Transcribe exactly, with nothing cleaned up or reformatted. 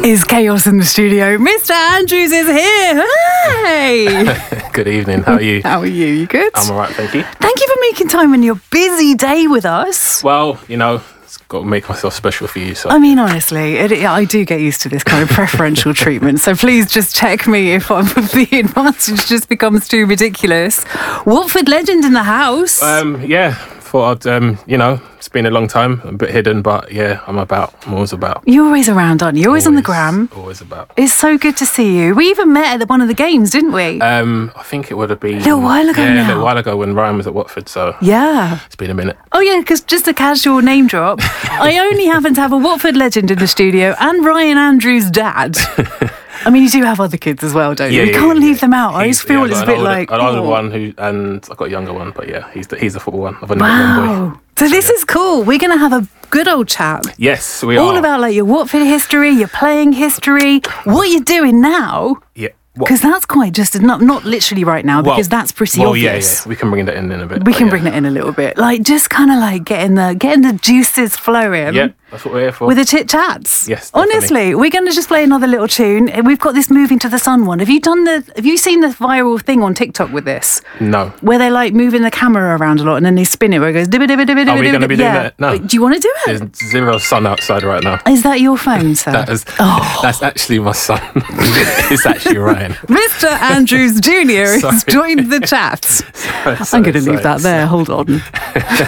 is chaos in the studio. Mister Andrews is here. Hey! Good evening. How are you? How are you? You good? I'm all right, thank you. Thank you for making time in your busy day with us. Well, you know, it's got to make myself special for you. So I mean, honestly, it, I do get used to this kind of preferential treatment. So please just check me if I'm, the advantage just becomes too ridiculous. Watford legend in the house. um, yeah, thought I'd, um, you know, it's been a long time, a bit hidden, but yeah, I'm about. I'm always about. You're always around, aren't you? You're always, always on the gram. Always about. It's so good to see you. We even met at one of the games, didn't we? Um, I think it would have been a little while ago yeah, now. a little while ago when Ryan was at Watford. So yeah, it's been a minute. Oh yeah, because just a casual name drop. I only happen to have a Watford legend in the studio and Ryan Andrews' dad. I mean, you do have other kids as well, don't you? Yeah, we yeah, can't yeah, leave yeah. them out. I He's- just feel yeah, it's a I've got bit an older, like an older oh. one who, and I've got a younger one, but yeah, he's the, he's the football one. I've only got one boy. Wow. So this is cool. We're going to have a good old chat. Yes, we All are. about like your Watford history, your playing history, what you're doing now. yeah. What- Because that's quite just not not literally right now well- because that's pretty well, obvious. yeah, yeah. We can bring that in in a bit. We but can yeah. bring that in a little bit, like just kind of like getting the getting the juices flowing. Yeah, that's what we're here for. With the chit chats. Yes, definitely. Honestly, we're going to just play another little tune. We've got this Moving to the Sun one. Have you done the? Have you seen the viral thing on TikTok with this? no. Where they like moving the camera around a lot and then they spin it where it goes. Dibba, dibba, dibba, Are we dibba, going to be dibba. doing Yeah. that? No. Wait, do you want to do it? There's zero sun outside right now. Is that your phone, sir? That is, Oh. That's actually my son. It's actually Ryan. Mister Andrews Junior has Sorry. joined the chat. I'm Sorry, going to leave sorry, that there. sorry. Hold on.